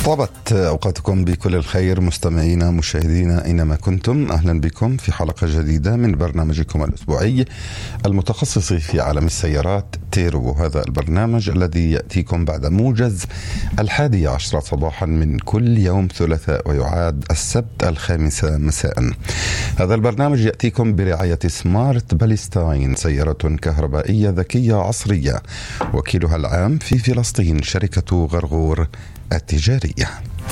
طابت أوقاتكم بكل الخير مستمعينا مشاهدينا أينما كنتم. أهلا بكم في حلقة جديدة من برنامجكم الأسبوعي المتخصص في عالم السيارات تيرو. هذا البرنامج الذي يأتيكم بعد موجز 11 صباحا من كل يوم ثلاثاء ويعاد السبت 5 مساء. هذا البرنامج يأتيكم برعاية سمارت باليستاين، سيارة كهربائية ذكية عصرية، وكيلها العام في فلسطين شركة غرغور التجارية.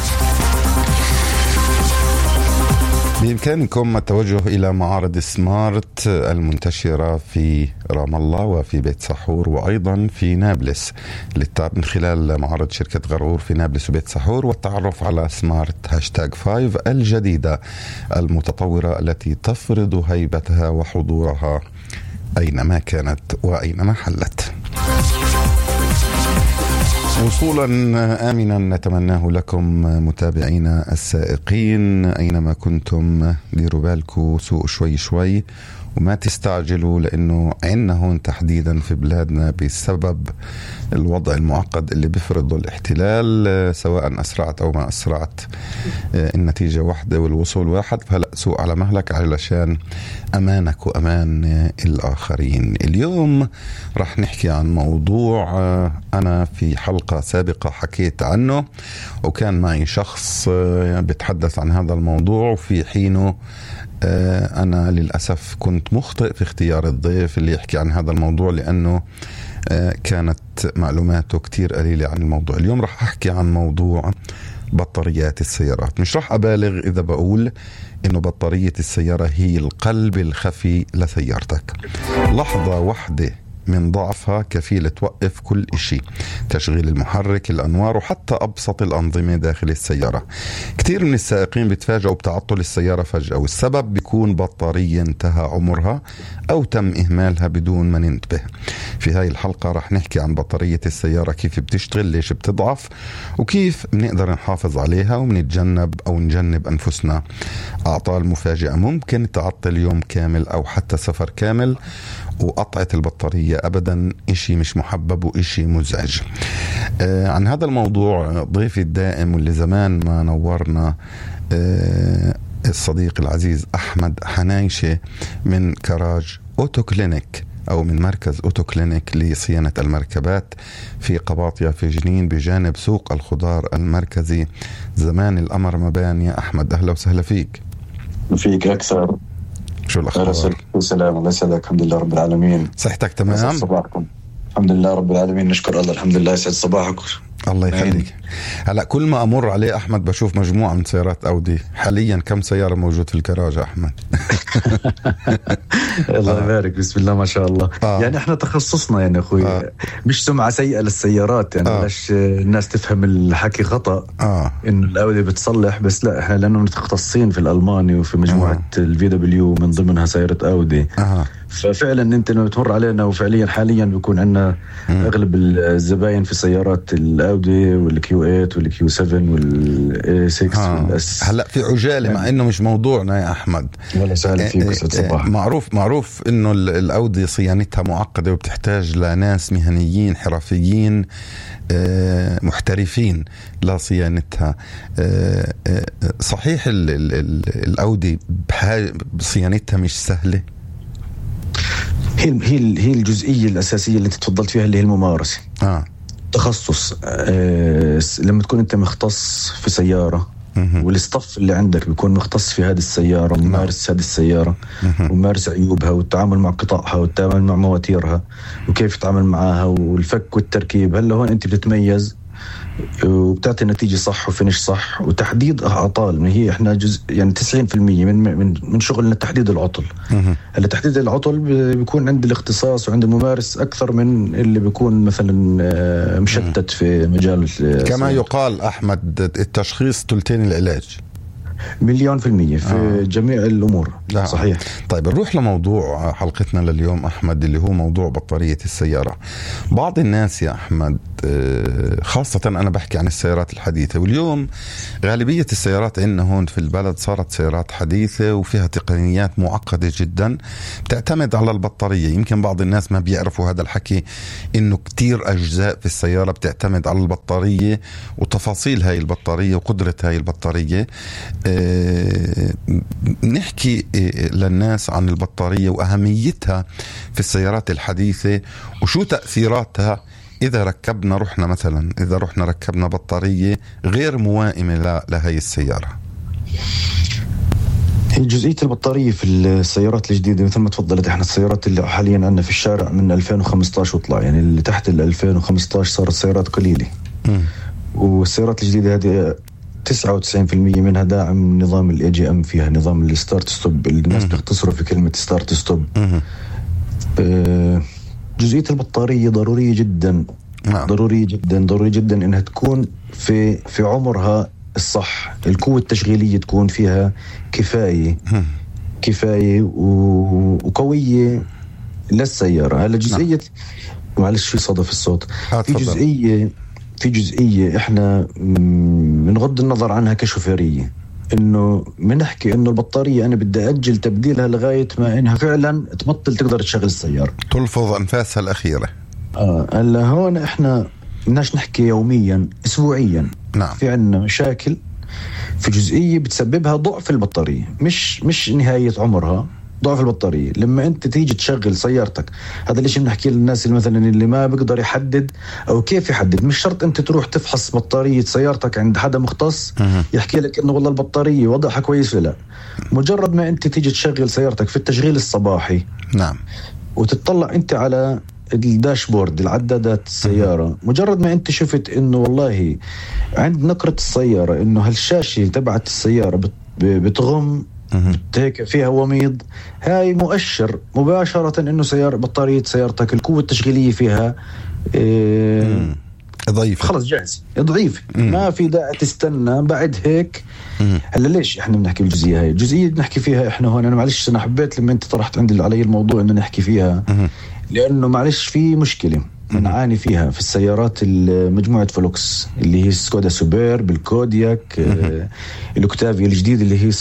بإمكانكم التوجه إلى معارض سمارت المنتشرة في رام الله وفي بيت سحور وأيضا في نابلس من خلال معارض شركة غرغور في نابلس وبيت سحور، والتعرف على سمارت #5 الجديدة المتطورة التي تفرض هيبتها وحضورها أينما كانت وأينما حلت. وصولا آمنا نتمناه لكم متابعينا السائقين أينما كنتم. ديروا بالكم، سوقوا شوي شوي وما تستعجلوا، لأنه عنا هون تحديدا في بلادنا بسبب الوضع المعقد اللي بيفرضه الاحتلال، سواء أسرعت أو ما أسرعت النتيجة واحدة والوصول واحد. فهلأ سوق على مهلك علشان أمانك وأمان الآخرين. اليوم رح نحكي عن موضوع أنا في حلقة سابقة حكيت عنه، وكان معي شخص بيتحدث عن هذا الموضوع، وفي حينه أنا للأسف كنت مخطئ في اختيار الضيف اللي يحكي عن هذا الموضوع، لأنه كانت معلوماته كتير قليلة عن الموضوع. اليوم رح أحكي عن موضوع بطاريات السيارات. مش رح أبالغ إذا بقول إنه بطارية السيارة هي القلب الخفي لسيارتك. لحظة واحدة من ضعفها كفيلة توقف كل إشي، تشغيل المحرك، الأنوار، وحتى أبسط الأنظمة داخل السيارة. كتير من السائقين بتفاجئوا بتعطل السيارة فجأة، والسبب بيكون بطارية انتهى عمرها أو تم إهمالها بدون ما ننتبه. في هاي الحلقة رح نحكي عن بطارية السيارة، كيف بتشتغل، ليش بتضعف، وكيف بنقدر نحافظ عليها ونتجنب أو نجنب أنفسنا أعطال مفاجئة ممكن تعطل يوم كامل أو حتى سفر كامل. وقطعة البطارية أبدا إشي مش محبب وإشي مزعج. عن هذا الموضوع ضيفي الدائم واللي زمان ما نورنا الصديق العزيز أحمد حنايشة من كراج أوتو كلينيك، أو من مركز أوتو كلينيك لصيانة المركبات في قباطية في جنين بجانب سوق الخضار المركزي. زمان الأمر مبان. يا أحمد أهلا وسهلا فيك. فيك أكثر. شو الأخبار؟ السلام الله يسعدك. الحمد لله رب العالمين. صحتك تمام؟ صباحكم. الحمد لله رب العالمين، نشكر الله. الحمد لله. يسعد صباحك. الله يخليك. هلا كل ما أمر عليه أحمد بشوف مجموعة من سيارات أودي. حاليا كم سيارة موجود في الكراج أحمد؟ الله يبارك. بسم الله ما شاء الله. يعني احنا تخصصنا يعني أخوي مش سمعة سيئة للسيارات، يعني بلاش الناس تفهم الحكي خطأ إنه الأودي بتصلح، بس لا، احنا لأنه متخصصين في الألماني وفي مجموعة الفي دبليو من ضمنها سيارة أودي. ففعلا انت لما تمر علينا، وفعليا حاليا بيكون عندنا اغلب الزباين في سيارات الاودي والكيو 8 والكيو 7 والاي 6 والاس. هلا في عجاله مع انه مش موضوعنا يا احمد. ولا سهل فيك. صباح. معروف انه الاودي صيانتها معقده وبتحتاج لناس مهنيين حرفيين محترفين لصيانتها. صحيح الاودي صيانتها مش سهله. هي الجزئية الأساسية اللي انت تفضلت فيها، اللي هي الممارسة. تخصص. لما تكون انت مختص في سيارة والاستاف اللي عندك بيكون مختص في هذه السيارة، ممارس هذه السيارة وممارس عيوبها والتعامل مع قطعها والتعامل مع مواتيرها وكيف تتعامل معها والفك والتركيب. هلا هون انت بتتميز وبتعطي نتيجة صح وفينش صح وتحديد أعطال. من هي احنا جزء يعني 90% من شغلنا تحديد العطل. هلا تحديد العطل بيكون عند الاختصاص وعند الممارس أكثر من اللي بيكون مثلا مشتت في مجال. كما يقال أحمد التشخيص ثلثين العلاج. 1,000,000% في جميع الأمور. صحيح. طيب نروح لموضوع حلقتنا لليوم أحمد، اللي هو موضوع بطارية السيارة. بعض الناس يا أحمد خاصة أنا بحكي عن السيارات الحديثة. واليوم غالبية السيارات عندنا هون في البلد صارت سيارات حديثة وفيها تقنيات معقدة جدا تعتمد على البطارية. يمكن بعض الناس ما بيعرفوا هذا الحكي، إنه كتير أجزاء في السيارة بتعتمد على البطارية وتفاصيل هاي البطارية وقدرة هاي البطارية. نحكي للناس عن البطارية وأهميتها في السيارات الحديثة وشو تأثيراتها إذا ركبنا ركبنا بطارية غير موائمة لهي السيارة. هي جزئية البطارية في السيارات الجديدة مثل ما تفضلت، احنا السيارات اللي حاليا عندنا في الشارع من 2015 وطلع، يعني اللي تحت 2015 صارت سيارات قليلة. والسيارات الجديدة هذه 99% منها داعم نظام AGM، فيها نظام الستارت ستوب اللي الناس بيختصروا في كلمة ستارت ستوب. جزئية البطارية ضرورية جدا. ضروري جدا انها تكون في عمرها الصح، القوة التشغيلية تكون فيها كفاية وقوية للسيارة. هلا جزئية معلش في صدى في الصوت. في جزئية احنا بنغض النظر عنها كشوفيرية، انه بنحكي انه البطارية انا بدي اجل تبديلها لغاية ما انها فعلا تبطل تقدر تشغل السيارة، تلفظ انفاسها الاخيرة. هلا هون احنا بدناش نحكي يوميا، اسبوعيا. نعم. في عنا مشاكل في جزئية بتسببها ضعف البطارية، مش نهاية عمرها، ضعف البطارية. لما انت تيجي تشغل سيارتك، هذا الاشي بنحكي للناس اللي مثلا اللي ما بيقدر يحدد او كيف يحدد. مش شرط انت تروح تفحص بطارية سيارتك عند حدا مختص يحكي لك انه والله البطارية وضعها كويس ولا لا. مجرد ما انت تيجي تشغل سيارتك في التشغيل الصباحي، نعم، وتطلع انت على الداشبورد العدادات السيارة، مجرد ما انت شفت انه والله عند نقرة السيارة انه هالشاشة تبعت السيارة بتغم هيك فيها وميض، هاي مؤشر مباشرة انه بطارية سيارتك القوة التشغيلية فيها ضعيفة، خلص جاهز ضعيف، ما في داعي تستنى بعد هيك. هلا ليش احنا بنحكي بالجزئية هاي؟ الجزئية بنحكي فيها احنا هون، انا معلش انا حبيت لما انت طرحت عندي علي الموضوع انه نحكي فيها، لانه معلش في مشكلة نعاني فيها في السيارات مجموعة فولكس اللي هي سكودا سوبر بالكودياك، الأوكتافيا الجديد اللي هي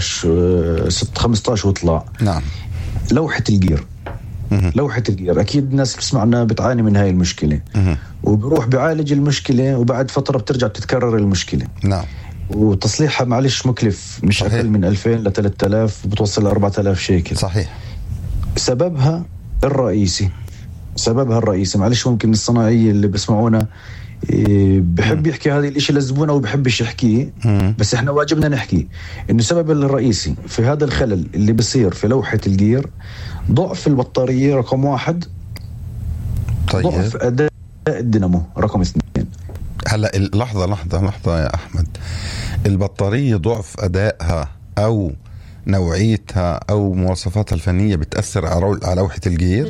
15 وطلع. نعم. لوحة الجير أكيد الناس بتسمعنا بتعاني من هاي المشكلة، وبروح بعالج المشكلة وبعد فترة بترجع بتتكرر المشكلة. نعم. وتصليحها معلش مكلف، مش صحيح. أقل من 2000 ل 3000 بتوصل ل 4000 شيكل. صحيح. سببها الرئيسي معلش ممكن الصناعية اللي بسمعونا بحب يحكي هذه الاشي للزبون او بحبش يحكيه، بس احنا واجبنا نحكي انه السبب الرئيسي في هذا الخلل اللي بصير في لوحة الجير ضعف البطارية رقم 1، طيب. ضعف اداء الدينامو رقم 2. هلا لحظة يا احمد، البطارية ضعف ادائها او نوعيتها او مواصفاتها الفنية بتأثر على لوحة الجير؟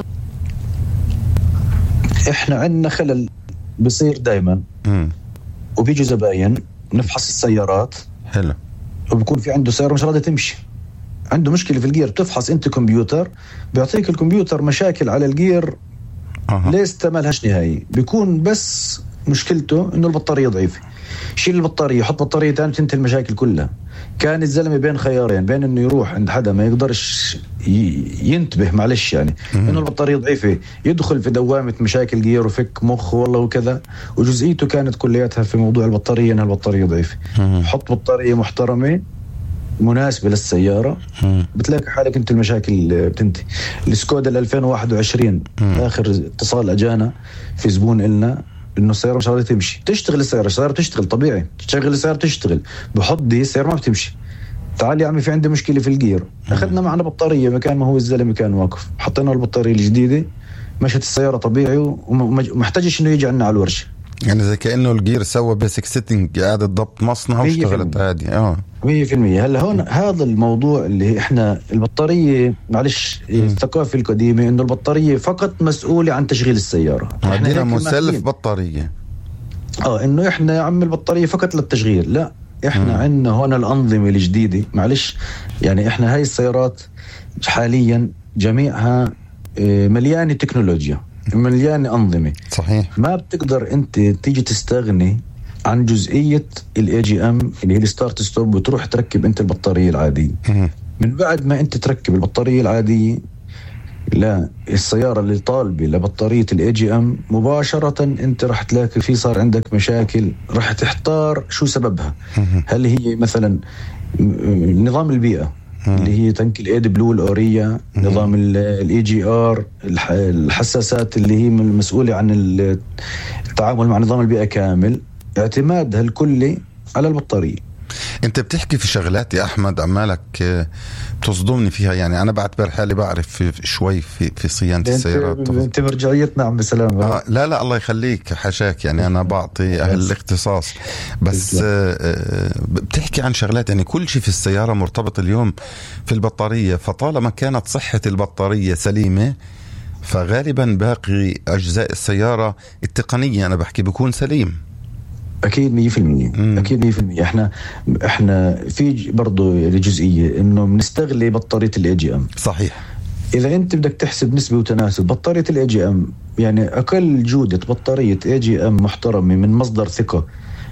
احنا عندنا خلل بصير دايما، وبيجوا زباين نفحص السيارات، حلو، وبكون في عنده سيارة مش راضية تمشي، عنده مشكلة في الجير، بتفحص انت كمبيوتر بيعطيك الكمبيوتر مشاكل على الجير ليس ما لهاش نهاية، بيكون بس مشكلته انه البطارية ضعيفة. شيل البطارية، حط بطارية تانية، تنتهي المشاكل كلها. كان الزلمة بين خيارين، بين انه يروح عند حدا ما يقدرش ينتبه معلش يعني انه البطارية ضعيفة، يدخل في دوامة مشاكل جير وفك مخ والله وكذا، وجزئيته كانت كلياتها في موضوع البطارية انها البطارية ضعيفة. حط بطارية محترمة مناسبة للسيارة، بتلاقي حالك انت المشاكل بتنتهي. السكودا 2021 اخر اتصال اجانا في زبون إلنا انه السيارة مش راضية تمشي، تشتغل السيارة تشتغل طبيعي، تشغل السيارة تشتغل، بحط دي السيارة ما بتمشي. تعال يا عمي في عندي مشكلة في الجير، اخذنا معنا بطارية مكان ما هو الزلمة كان واقف، حطينا البطارية الجديدة، مشت السيارة طبيعي ومحتاجش انه يجي عنا على الورشة. يعني زي كأنه الجير سوى بيسك سيتنج، إعادة ضبط مصنع واشتغلت عادي. 100%. هلا هون هذا الموضوع اللي احنا البطارية معلش الثقافة القديمة انه البطارية فقط مسؤولة عن تشغيل السيارة، عندنا مسلف بطارية، انه احنا يا عم البطارية فقط للتشغيل، لا احنا عندنا هون الأنظمة الجديدة. معلش يعني احنا هاي السيارات حاليا جميعها مليانة تكنولوجيا، مليانة أنظمة. صحيح. ما بتقدر أنت تيجي تستغني عن جزئية الاي جي ام اللي هي الستارت ستوب وتروح تركب أنت البطارية العادية. من بعد ما أنت تركب البطارية العادية، لا، السيارة اللي طالبة لبطارية الاي جي ام مباشرة انت راح تلاقي في صار عندك مشاكل، راح تحتار شو سببها. هل هي مثلا نظام البيئة اللي هي تنك الاي بلو الأورية، نظام الاي جي ار، الحساسات اللي هي المسؤولة عن التعامل مع نظام البيئة كامل، اعتمادها الكلي على البطارية. انت بتحكي في شغلات يا احمد عمالك بتصدمني فيها. يعني انا بعتبر حالي بعرف شوي في صيانة السيارات. انت برجعيتنا عم بسلام. لا الله يخليك، حشاك. يعني انا بعطي اهل الاختصاص بس. بتحكي عن شغلات، يعني كل شيء في السيارة مرتبط اليوم في البطارية. فطالما كانت صحة البطارية سليمة فغالبا باقي اجزاء السيارة التقنية انا بحكي بيكون سليم. أكيد 100%. أكيد 100%. إحنا في برضو جزئية إنه بنستغل بطارية الاي جي ام. صحيح. إذا أنت بدك تحسب نسبة وتناسب بطارية الاي جي ام، يعني أقل جودة بطارية اي جي ام محترمة من مصدر ثقة،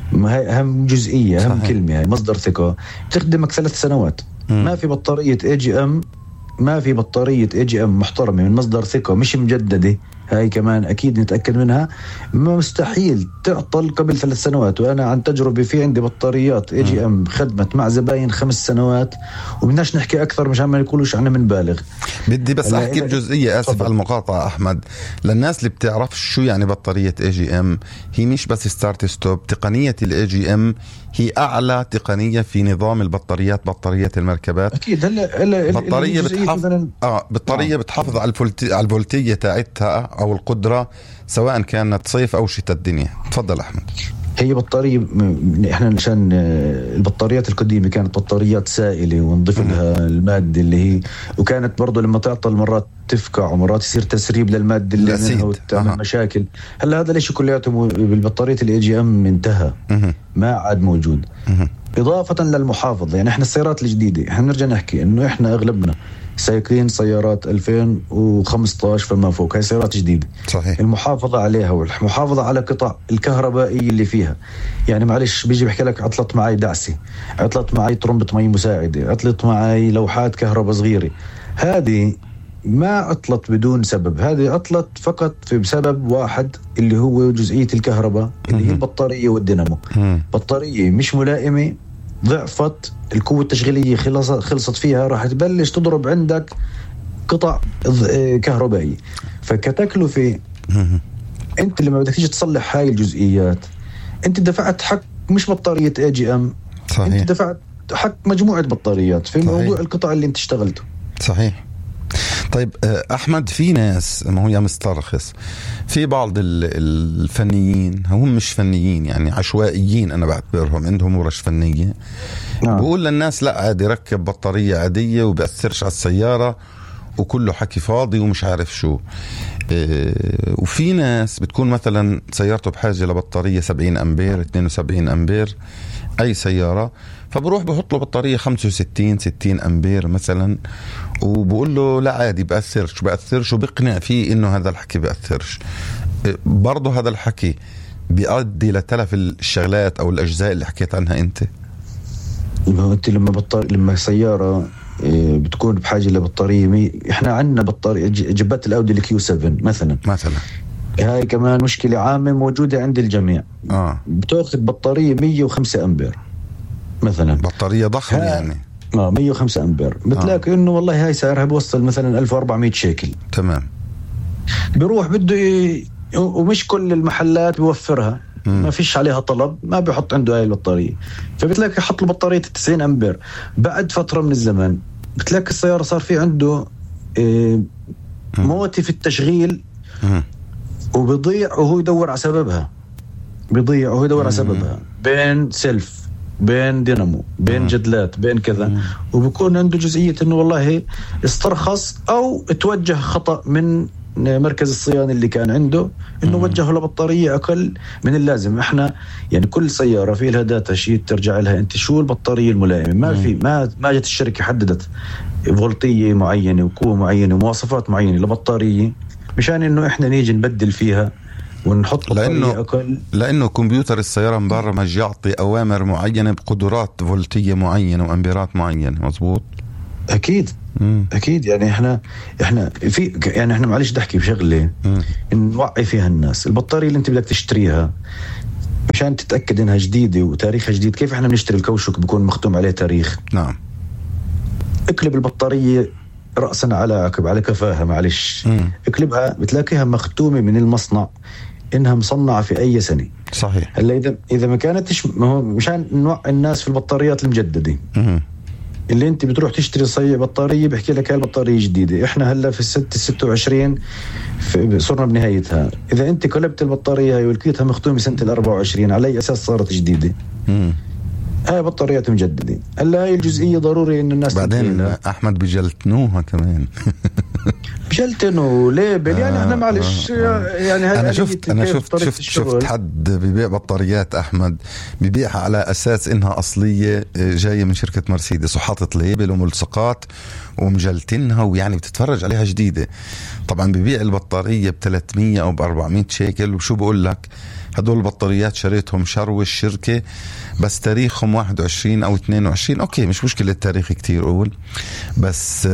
أهم جزئية، أهم صحيح. كلمة هي مصدر ثقة، بتخدمك 3 سنوات. ما في بطارية اي جي ام، ما في بطارية اي جي ام محترمة من مصدر ثقة مش مجددة، هاي كمان أكيد نتأكد منها، مستحيل تعطل قبل 3 سنوات. وأنا عن تجربة في عندي بطاريات اي جي ام خدمت مع زباين 5 سنوات، وبدناش نحكي أكثر مشان ما يقولوش عنا بنبالغ. بدي بس أحكي بجزئية، آسف على المقاطعة أحمد، للناس اللي بتعرف شو يعني بطارية اي جي ام. هي مش بس ستارت ستوب، تقنية الاي جي ام هي أعلى تقنية في نظام البطاريات، بطاريات المركبات. أكيد. هلا بطارية بتحافظ بتحافظ على الفولتية تاعتها أو القدرة، سواء كانت صيف أو شتاء الدنيا. تفضل أحمد. هي بطارية، إحنا عشان البطاريات القديمة كانت بطاريات سائلة ونضيف لها المادة اللي هي، وكانت برضو لما تعطل مرات تفكع ومرات يصير تسريب للمادة اللي منها وتعمل مشاكل. هلا هذا ليش كلياته بالبطارية الاي جي ام انتهى، ما عاد موجود. إضافة للمحافظة، يعني إحنا السيارات الجديدة إحنا نرجع نحكي إنه إحنا أغلبنا سايقين سيارات 2015 فما فوق، هاي سيارات جديدة. صحيح. المحافظة عليها والمحافظة على قطع الكهربائية اللي فيها. يعني معلش بيجي بحكي لك عطلت معي دعسة، عطلت معي طرمبة مي مساعدة، عطلت معي لوحات كهرباء صغيرة، هذه ما عطلت بدون سبب، هذه عطلت فقط بسبب واحد اللي هو جزئية الكهرباء اللي هي البطارية والدينامو. بطارية مش ملائمة، ضعفت القوة التشغيلية، خلصت فيها، راح تبلش تضرب عندك قطع كهربائية. فكتكلفة انت لما بدك تيجي تصلح هاي الجزئيات انت دفعت حق مش بطارية اي جي ام، انت دفعت حق مجموعة بطاريات في موضوع القطع اللي انت اشتغلته. صحيح. طيب أحمد، في ناس ما هو يا مسترخص، في بعض الفنيين، هم مش فنيين يعني عشوائيين أنا بعتبرهم، عندهم ورش فنية. بقول للناس لا عادي ركب بطارية عادية وبأثرش على السيارة وكله حكي فاضي ومش عارف شو. وفي ناس بتكون مثلا سيارته بحاجة لبطارية 70 أمبير 72 أمبير أي سيارة، فبروح بحط له بطارية 65 60 أمبير مثلا، وبقول له لا عادي بأثرش وبقنع فيه إنه هذا الحكي بأثرش. برضو هذا الحكي بيؤدي لتلف الشغلات أو الأجزاء اللي حكيت عنها أنت. أنت لما سيارة بتكون بحاجة لبطارية إحنا عندنا بطارية جبات الأودي الكيو 7 مثلا هاي كمان مشكلة عامة موجودة عند الجميع. بتأخذ بطارية 105 أمبير مثلا، بطارية ضخمة يعني 105 أمبير، بتلاقي إنه والله هاي سعرها بوصل مثلا 1400 شيكل. تمام. بيروح بده ومش كل المحلات بيوفرها، ما فيش عليها طلب، ما بيحط عنده هاي البطارية، فبتلاقي حط له بطارية 90 أمبير. بعد فترة من الزمن بتلاقي السيارة صار في عنده موتي في التشغيل وبيضيع وهو يدور على سببها، بين سلف، بين دينامو، بين جدلات، بين كذا، وبكون عنده جزئية انه والله استرخص او توجه خطأ من مركز الصيانة اللي كان عنده، انه وجهه لبطارية اقل من اللازم. احنا يعني كل سيارة في لها داتا شيت ترجع لها انت شو البطارية الملائمة. ما جت الشركة حددت فولتية معينة وقوة معينة ومواصفات معينة لبطارية مشان انه احنا نيجي نبدل فيها ونحط لانه كمبيوتر السياره مبرمج يعطي اوامر معينه بقدرات فولتيه معينه وامبيرات معينه. مزبوط. اكيد يعني احنا في يعني احنا معلش نحكي بشغله نوعي فيها الناس. البطاريه اللي انت بدك تشتريها مشان تتاكد انها جديده وتاريخها جديد، كيف احنا بنشتري الكوشك بيكون مختوم عليه تاريخ؟ نعم. اقلب البطاريه راسا على عقب على كفاها، معلش اقلبها بتلاقيها مختومه من المصنع انها مصنعه في اي سنه. صحيح. هلا اذا ما كانتش، ما هو مشان نوعي الناس في البطاريات المجدده اللي انت بتروح تشتري صيع بطاريه بحكي لك هاي البطاريه جديده. احنا هلا في 26 صرنا بنهايتها. اذا انت قلبت البطاريه هاي ولقيتها مختومه سنه 24 على اي اساس صارت جديده؟ هاي بطاريات مجدده. هلا هاي الجزئيه ضروري ان الناس بعدين احمد بجلتنوها كمان بجلتنو ليبل يعني احنا معلش يعني انا شفت حد ببيع بطاريات احمد ببيعها على اساس انها اصليه جايه من شركه مرسيدس وحاطط ليبل وملصقات ومجلتنها ويعني بتتفرج عليها جديده. طبعا ببيع البطاريه ب300 او ب400 شيكل. وشو بقول لك، هدول البطاريات شريتهم شروي الشركة بس تاريخهم 21 أو 22. أوكي مش مشكلة التاريخ كتير أقول، بس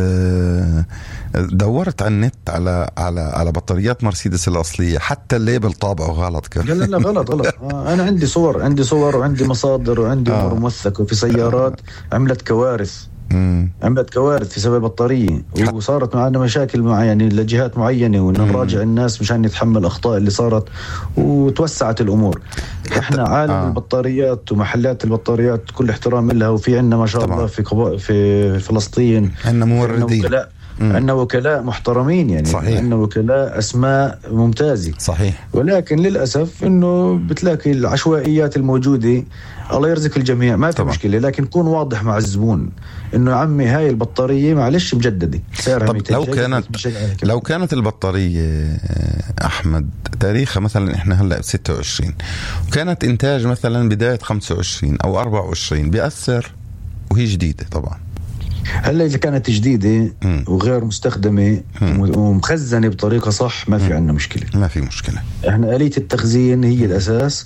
دورت على النت على بطاريات مرسيدس الأصلية حتى الليبل طابعه غلط كمان. لا غلط. أنا عندي صور وعندي مصادر وعندي أمور موثقة في سيارات عملت كوارث في سبب البطارية، وصارت معنا مشاكل مع يعني لجهات معينة ونراجع الناس مشان نتحمل أخطاء اللي صارت وتوسعت الأمور. احنا عالم البطاريات ومحلات البطاريات كل احترام لها، وفي عنا ما شاء الله في فلسطين عنا موردين، عندنا وكلاء محترمين يعني. صحيح. عندنا وكلاء أسماء ممتازة. صحيح. ولكن للأسف إنه بتلاقي العشوائيات الموجودة. الله يرزق الجميع ما في مشكلة، لكن كون واضح مع الزبون إنه عمي هاي البطارية معلش مجددة سعرها 200. لو كانت البطارية أحمد تاريخها مثلا إحنا هلأ 26 وكانت إنتاج مثلا بداية 25 أو 24 بيأثر وهي جديدة طبعا. هلا إذا كانت جديدة وغير مستخدمة ومخزنة بطريقة صح ما في عنا مشكلة. ما في مشكلة. احنا آلية التخزين هي الأساس.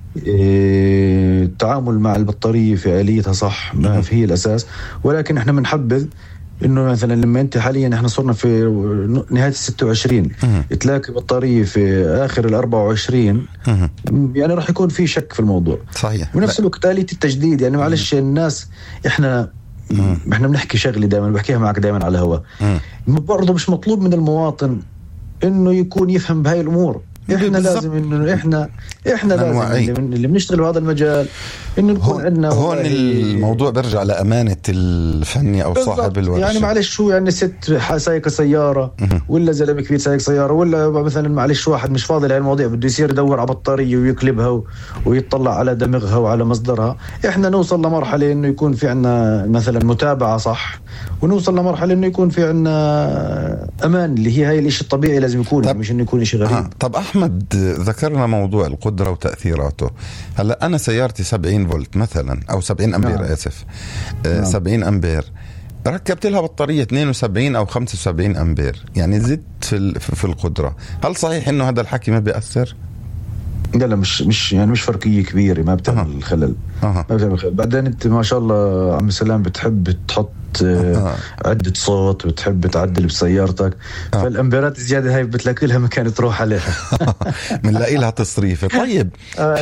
التعامل مع البطارية في آليتها صح ما في هي الأساس. ولكن احنا بنحبذ إنه مثلا لما أنت حاليا احنا صرنا في نهاية 26 تلاقي بطارية في آخر 24 يعني راح يكون في شك في الموضوع. صحيح. ونفس الوقت آلية التجديد يعني معلش الناس احنا بنحكي شغلة دائما بحكيها معك دائما على الهواء. برضه مش مطلوب من المواطن انه يكون يفهم بهاي الامور. احنا لازم انه احنا لازم اللي بنشتغل بهذا المجال انه نكون عندنا هون الموضوع برجع لأمانة الفني او صاحب الورشة. يعني معلش شو يعني ست سايق سيارة ولا زلمة كبير سايق سيارة ولا مثلا معلش واحد مش فاضي لهي المواضيع بده يصير يدور على بطارية ويقلبها ويطلع على دمغها وعلى مصدرها. احنا نوصل لمرحلة انه يكون في عنا مثلا متابعة صح، ونوصل لمرحلة انه يكون في عنا امان اللي هي هاي الاشي الطبيعي لازم يكون. مش انه يكون اشي غريب. طب احمد ذكرنا موضوع القدرة وتأثيراته. هلأ أنا سيارتي 70 فولت مثلا أو 70 أمبير. آسف 70 أمبير، ركبت لها بطارية 72 أو 75 أمبير، يعني زدت في القدرة. هل صحيح إنه هذا الحكي ما بيأثر؟ لا مش يعني مش فرقية كبيرة ما بتعمل خلل. ما بتعمل خلل. بعدين أنت ما شاء الله عم سلام بتحب تحط عدة صوت وتحب تعدل بسيارتك. فالأمبيرات الزيادة هاي بتلاقي لها مكان تروح عليها. بنلاقي لها تصريفة. طيب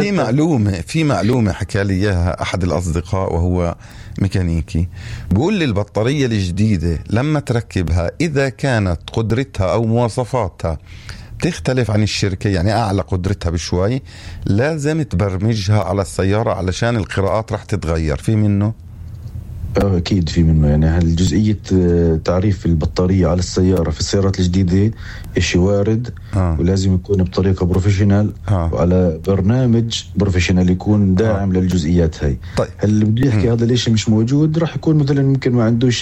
في معلومة حكى لي إياها أحد الأصدقاء وهو ميكانيكي، بيقول لي البطارية الجديدة لما تركبها إذا كانت قدرتها أو مواصفاتها تختلف عن الشركة، يعني أعلى قدرتها بشوي، لازم تبرمجها على السيارة علشان القراءات راح تتغير. في منه؟ أكيد في منه. يعني هالجزئية تعريف البطارية على السيارة في السيارات الجديدة إشي وارد. ولازم يكون بطريقة بروفيشنال وعلى برنامج بروفيشنال يكون داعم للجزئيات هاي. طيب. اللي بده يحكي هذا الإشي مش موجود راح يكون مثلا ممكن ما عندوش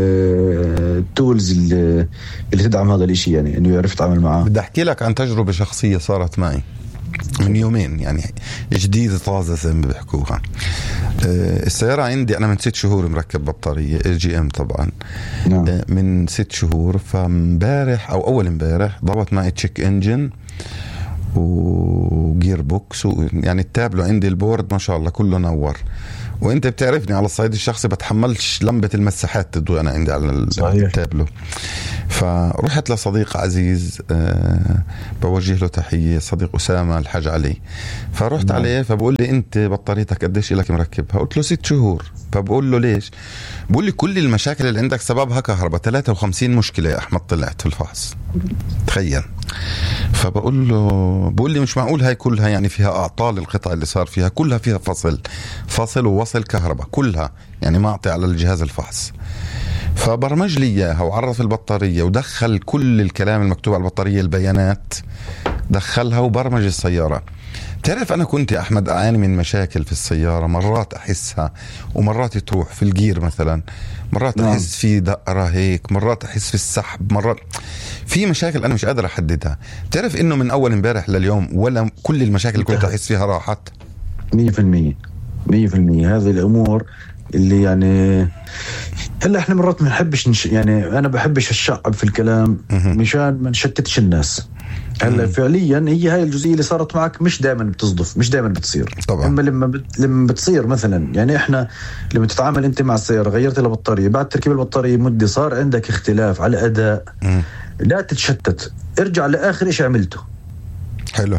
التولز اللي تدعم هذا الإشي، يعني إنه يعرف يتعامل معه. بدي أحكي لك عن تجربة شخصية صارت معي من يومين، يعني جديدة طازة زي ما بيحكوها. السيارة عندي أنا من 6 شهور مركب بطارية AGM طبعا. نعم. من 6 شهور، فمبارح أو أول مبارح ضبط معي تشيك إنجن وجير بوكس يعني التابلو عندي البورد ما شاء الله كله نور. وانت بتعرفني على الصعيد الشخصي بتحملش لمبة المساحات تضوي انا عندي على التابلو. فرحت لصديق عزيز بوجه له تحية، صديق أسامة الحاج علي. فرحت عليه فبقول لي انت بطاريتك قديش لك مركبها؟ قلت له 6 شهور. فبقول له ليش؟ بقول لي كل المشاكل اللي عندك سببها كهرباء. 53 مشكلة يا أحمد طلعت في الفحص، تخيل. فبقول له، بقول لي مش معقول هاي كلها يعني فيها أعطال القطع اللي صار فيها كلها فيها فصل ووصل كهرباء كلها، يعني ما أعطي على الجهاز الفحص. فبرمج لي إياها وعرف البطارية ودخل كل الكلام المكتوب على البطارية، البيانات دخلها وبرمج السيارة. تعرف أنا كنت يا أحمد أعاني من مشاكل في السيارة، مرات أحسها ومرات تروح في الجير مثلا، مرات أحس في دقرة هيك، مرات أحس في السحب، مرات في مشاكل أنا مش قادر أحددها. تعرف إنه من أول امبارح لليوم ولا كل المشاكل اللي كنت أحس فيها راحت 100%. هذه الأمور اللي يعني هلا احنا مرات ما نحبش يعني أنا بحبش الشعب في الكلام مشان ما نشتتش الناس. هلا فعليا هي هاي الجزئيه اللي صارت معك مش دائما بتصدف، مش دائما بتصير طبعا. اما لما بتصير مثلا، يعني احنا لما تتعامل انت مع السياره غيرت لها بطاريه، بعد تركيب البطاريه مده صار عندك اختلاف على اداء، لا تتشتت، ارجع لاخر شيء عملته. حلو.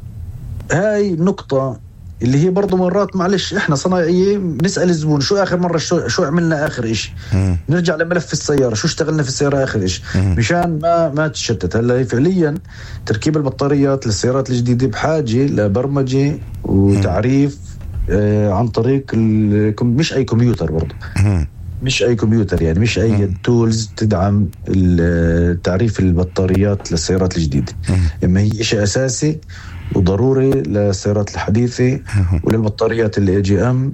هاي نقطه اللي هي برضو مرات معلش احنا صناعية نسأل الزبون شو اخر مرة شو عملنا اخر اشي، نرجع لملف السيارة شو اشتغلنا في السيارة اخر اشي، مشان ما تتشتت. هلا فعليا تركيب البطاريات للسيارات الجديدة بحاجة لبرمجة وتعريف عن طريق مش اي كمبيوتر برضو، مش اي كمبيوتر، يعني مش اي تولز تدعم تعريف البطاريات للسيارات الجديدة. اما هي شيء اساسي وضروري للسيارات الحديثة وللبطاريات اللي AGM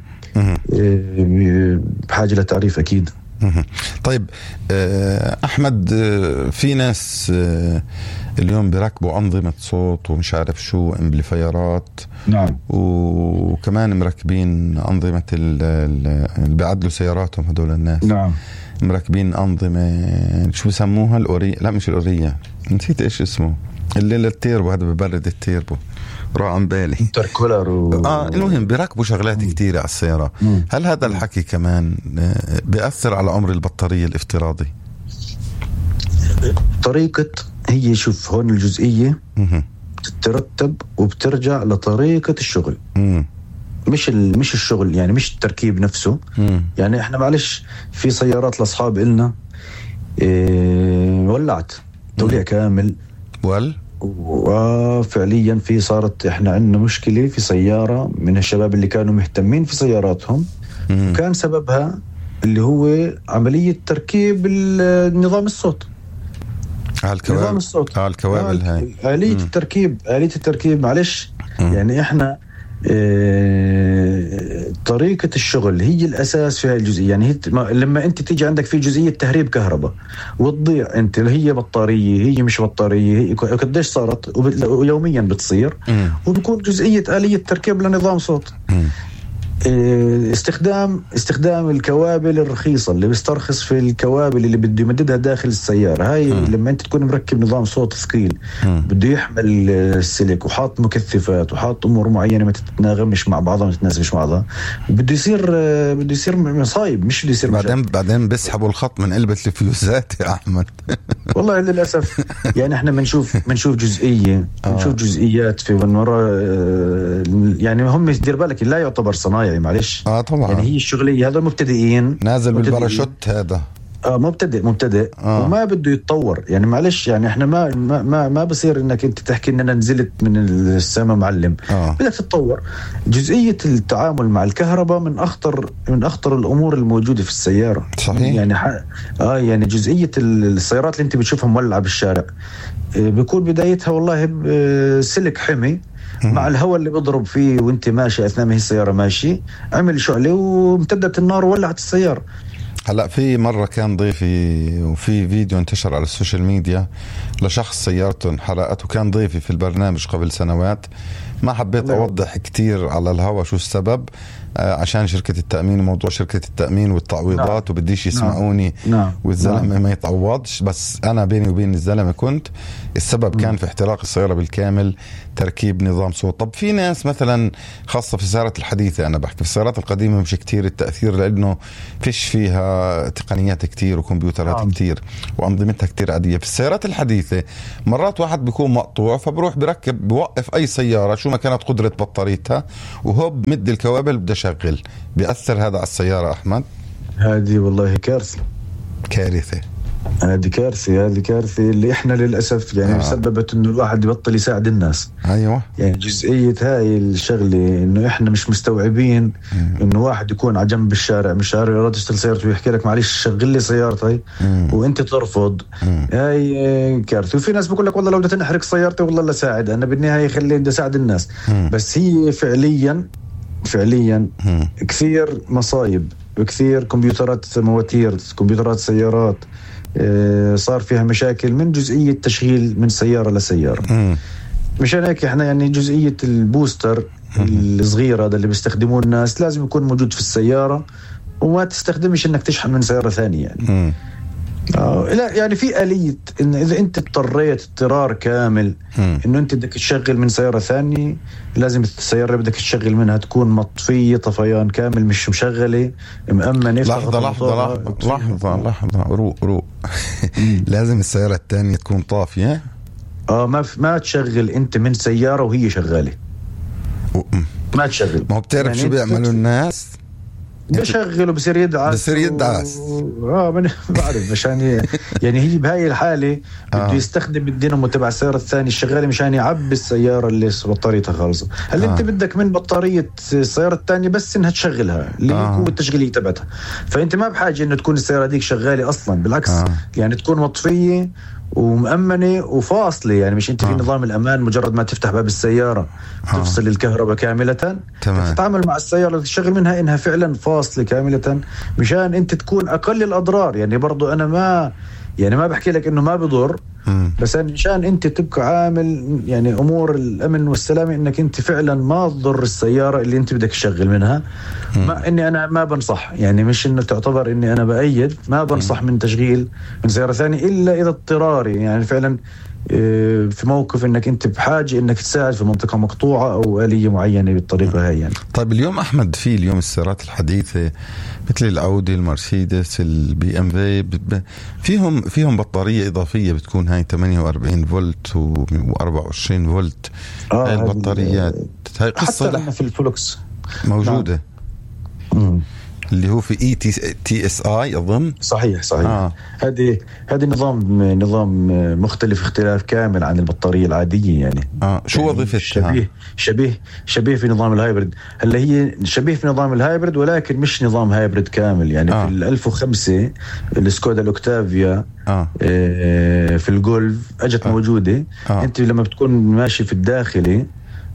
بحاجة لتعريف أكيد. طيب أحمد، في ناس اليوم بيركبوا أنظمة صوت ومش عارف شو امبليفايرات. نعم. وكمان مركبين أنظمة اللي بيعدلوا سياراتهم هدول الناس. نعم. مركبين أنظمة شو بسموها لا مش الأورية، نسيت إيش اسمه، اللي التيربو هذا ببرد التيربو، راح عن بالي انتركولر المهم بيركبوا شغلات كتيرة على السيارة. هل هذا الحكي كمان بيأثر على عمر البطارية الافتراضي؟ طريقة هي شوف هون الجزئية تترتب وبترجع لطريقة الشغل، مش الشغل، يعني مش التركيب نفسه. يعني احنا معلش في سيارات لأصحاب إلنا ولعت توليع كامل وفعليا في صارت احنا عندنا مشكلة في سيارة من الشباب اللي كانوا مهتمين في سياراتهم، وكان سببها اللي هو عملية تركيب نظام الصوت نظام الصوت الكوابل هاي آلية التركيب معلش. يعني احنا طريقة الشغل هي الأساس في هاي الجزئية. يعني هي لما أنت تيجي عندك في جزئية تهريب كهرباء وتضيع أنت، هي بطارية هي مش بطارية، هي قديش صارت ويوميا بتصير، وبكون جزئية آلية تركيب لنظام صوت. استخدام الكوابل الرخيصة اللي بيسترخص في الكوابل اللي بده يمددها داخل السيارة هاي. لما انت تكون مركب نظام صوت ثقيل بده يحمل السلك وحاط مكثفات وحاط امور معينة ما تتناغمش مع بعضها ما تتناسبش مع بعضها، بده يصير مصايب، مش بده يصير بعدين بيسحبوا الخط من علبة الفيوزات يا احمد. والله للاسف يعني احنا بنشوف جزئية بنشوف جزئيات في مرة. يعني هم دير بالك لا يعتبر صنايعي معلش طبعا، يعني هي الشغلية هذا مبتدئين نازل بالباراشوت هذا مبتدئ وما بده يتطور. يعني معلش يعني احنا ما بصير انك انت تحكي ان انا نزلت من السما معلم. بدك تتطور. جزئية التعامل مع الكهرباء من اخطر الامور الموجودة في السيارة. صحيح. يعني يعني جزئية السيارات اللي انت بتشوفها مولعة بالشارع بيكون بدايتها والله سلك حمي مع الهواء اللي بيضرب فيه وانت ماشي اثناء ما هي السيارة ماشي عمل شعلة وامتدت النار وولعت السيارة. هلأ في مرة كان ضيفي وفي فيديو انتشر على السوشيال ميديا لشخص سيارته انحرقت، وكان ضيفي في البرنامج قبل سنوات. ما حبيت أوضح كتير على الهوا شو السبب، عشان شركة التأمين، موضوع شركة التأمين والتعويضات، وبديش يسمعوني والزلمة ما يتعوضش. بس أنا بيني وبين الزلمة كنت السبب كان في احتراق السيارة بالكامل، تركيب نظام صوت. طب في ناس مثلا خاصة في السيارات الحديثة، أنا بحكي في السيارات القديمة مش كتير التأثير، لأنه فيش فيها تقنيات كتير وكمبيوترات كتير وأنظمتها كتير عادية. في السيارات الحديثة مرات واحد بيكون مقطوع، فبروح بركب بوقف أي سيارة شو ما كانت قدرة بطاريتها، وهوب مد الكوابل بدأ شغل. بيأثر هذا على السيارة أحمد؟ هذه والله كارثة. هذه كارثة اللي احنا للأسف يعني سببت انه الواحد يبطل يساعد الناس. ايوه، يعني جزئية هاي الشغلة انه احنا مش مستوعبين انه واحد يكون على جنب الشارع مش عارف يرد يشتغل سيارته ويحكي لك معلش شغل لي سيارتي وانت ترفض. هاي كارثة. وفي ناس بقول لك والله لو بدي نحرق سيارتي والله لا ساعد، انا بالنهاية خلي بدي اساعد الناس. بس هي فعليا كثير مصايب، كثير كمبيوترات مواتير، كمبيوترات سيارات صار فيها مشاكل من جزئية تشغيل من سيارة لسيارة. مشان هيك احنا يعني جزئية البوستر الصغيرة اللي بيستخدموه الناس لازم يكون موجود في السيارة، وما تستخدمش انك تشحن من سيارة ثانية يعني. لا يعني في آلية إن إذا أنت اضطريت اضطرار كامل إنه أنت بدك تشغل من سيارة ثانية، لازم السيارة بدك تشغل منها تكون مطفية طفيان كامل، مش مشغلة مأمنة. لحظة روق لازم السيارة الثانية تكون طافية. ما تشغل أنت من سيارة وهي شغالة، ما تشغل. ما هو بتعرف يعني شو بيعملوا الناس؟ بشغله بصير يدعس ما بعرف مشان يعني هي بهاي الحالة بده يستخدم الدينامو تبع السيارة الثانية الشغالة مشان يعبي السيارة اللي بطاريتها خالصة. هل انت بدك من بطارية السيارة الثانية بس انها تشغلها اللي هي قوة التشغيلية تبعتها، فانت ما بحاجة انه تكون السيارة ديك شغالة اصلا، بالعكس يعني تكون مطفية ومأمنة وفاصلة. يعني مش انت في نظام الأمان مجرد ما تفتح باب السيارة تفصل الكهرباء كاملة، تتعامل مع السيارة تشغل منها انها فعلا فاصلة كاملة مشان انت تكون اقل الأضرار. يعني برضو انا ما بحكي لك انه ما بضر، بس مشان انت تبقى عامل يعني امور الامن والسلامة انك انت فعلا ما تضر السيارة اللي انت بدك تشغل منها. ما اني انا ما بنصح، يعني مش انه تعتبر اني انا بأيد، ما بنصح من تشغيل من سيارة ثانية الا اذا اضطراري، يعني فعلا في موقف انك انت بحاجة انك تساعد في منطقة مقطوعة او آلية معينة بالطريقة هاي يعني. طيب اليوم احمد في اليوم السيارات الحديثة مثل الأودي، المرسيدس، البي ام في فيهم بطارية إضافية بتكون هاي 48 فولت و24 فولت. هاي البطاريات هاي قصة حتى في الفلوكس موجودة. اللي هو في ETSI أظن. صحيح. هذه نظام مختلف اختلاف كامل عن البطارية العادية يعني. شو وظيفتها؟ شبيه في نظام الهايبرد. هلا هي شبيه في نظام الهايبرد ولكن مش نظام هايبرد كامل يعني. في 1005 السكودا الأوكتافيا في الجولف أجت موجودة. أنت لما بتكون ماشي في الداخلي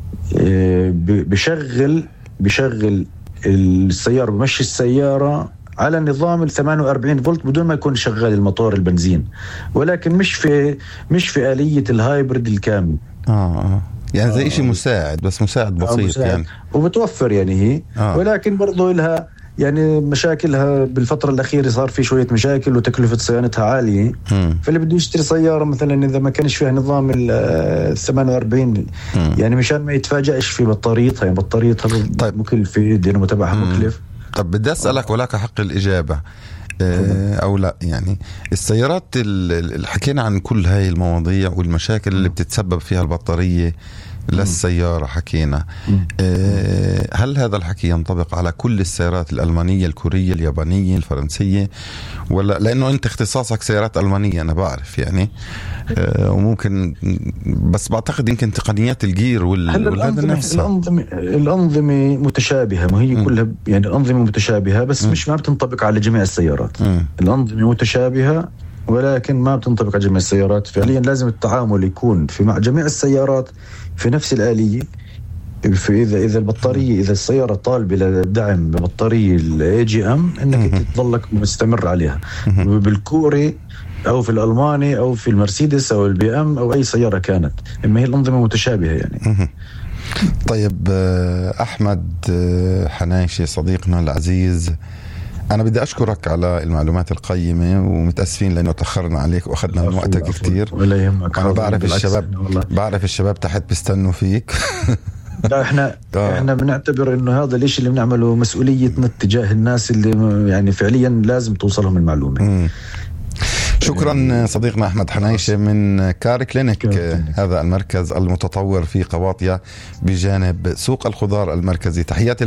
بشغل السيارة، بمشي السيارة على نظام 48 فولت بدون ما يكون شغال الموتور البنزين، ولكن مش في آلية الهايبرد الكامل. يعني زي شيء مساعد، بس مساعد بسيط يعني، وبتوفر يعني هي ولكن برضو لها يعني مشاكلها. بالفترة الأخيرة صار في شوية مشاكل وتكلفة صيانتها عالية. فاللي بده يشتري سيارة مثلا إذا ما كانش فيها نظام 48 يعني مشان ما يتفاجئش في بطاريتها. يعني بطاريتها طيب مكلفة، الدينامو تبعها مكلف. طب بدي أسألك ولك حق الإجابة أو لا. يعني السيارات اللي حكينا عن كل هاي المواضيع والمشاكل اللي بتتسبب فيها البطارية للسيارة حكينا، هل هذا الحكي ينطبق على كل السيارات الألمانية، الكورية، اليابانية، الفرنسية، ولا لأنه أنت اختصاصك سيارات ألمانية أنا بعرف يعني وممكن، بس بعتقد يمكن تقنيات الجير الأنظمة متشابهة، ما هي كلها يعني الأنظمة متشابهة بس مش ما بتنطبق على جميع السيارات. الأنظمة متشابهة ولكن ما بتنطبق على جميع السيارات. فعليا لازم التعامل يكون مع جميع السيارات في نفس الآلية. إذا البطارية، إذا السيارة طالبة لدعم ببطارية AGM إنك تضلك مستمر عليها بالكوري أو في الألماني أو في المرسيدس أو البي أم أو أي سيارة كانت. إما هي الأنظمة متشابهة يعني. طيب أحمد حنايشي صديقنا العزيز، أنا بدي أشكرك على المعلومات القيمة، ومتأسفين لأنه تأخرنا عليك وأخذنا من وقتك كتير. ولا يهمك، أنا بعرف الشباب تحت بيستنوا فيك. لا احنا بنعتبر انه هذا الاشي اللي بنعمله مسؤوليتنا تجاه الناس اللي يعني فعليا لازم توصلهم المعلومة. شكرا صديقنا أحمد حنايشة من كار كلينيك، هذا المركز المتطور في قواطية بجانب سوق الخضار المركزي. تحياتي